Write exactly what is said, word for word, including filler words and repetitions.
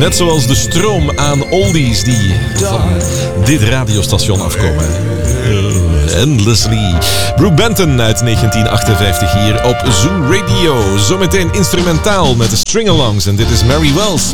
Net zoals de stroom aan oldies die van dit radiostation afkomen. Uh, endlessly. Brooke Benton uit negentien achtenvijftig hier op Zoo Radio. Zometeen instrumentaal met de String-alongs. En dit is Mary Wells.